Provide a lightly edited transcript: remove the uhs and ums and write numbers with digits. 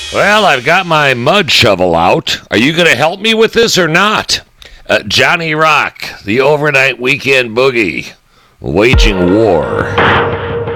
Well, I've got my mud shovel out. Are you going to help me with this or not? Johnny Rock, the overnight weekend boogie, waging war.